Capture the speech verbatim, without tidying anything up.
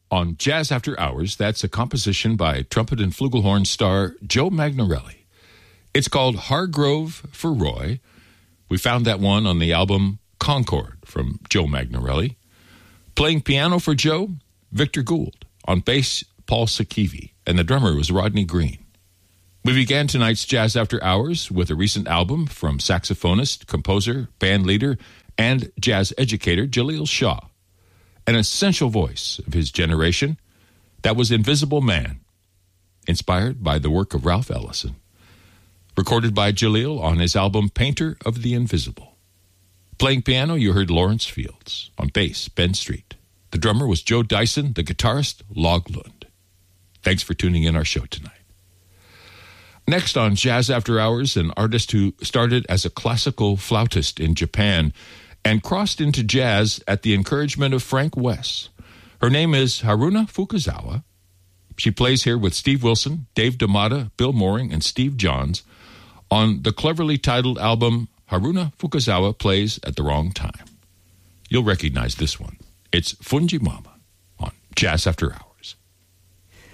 On Jazz After Hours, that's a composition by trumpet and flugelhorn star Joe Magnarelli. It's called Hargrove for Roy. We found that one on the album Concord from Joe Magnarelli. Playing piano for Joe, Victor Gould. On bass, Paul Sakivi. And the drummer was Rodney Green. We began tonight's Jazz After Hours with a recent album from saxophonist, composer, band leader, and jazz educator Jaleel Shaw. An essential voice of his generation, that was Invisible Man, inspired by the work of Ralph Ellison. Recorded by Jaleel on his album Painter of the Invisible. Playing piano, you heard Lawrence Fields. On bass, Ben Street. The drummer was Joe Dyson, the guitarist, Log Lund. Thanks for tuning in our show tonight. Next on Jazz After Hours, an artist who started as a classical flautist in Japan and crossed into jazz at the encouragement of Frank Wess. Her name is Haruna Fukuzawa. She plays here with Steve Wilson, Dave D'Amata, Bill Mooring, and Steve Johns on the cleverly titled album Haruna Fukuzawa Plays at the Wrong Time. You'll recognize this one. It's Fungi Mama on Jazz After Hours.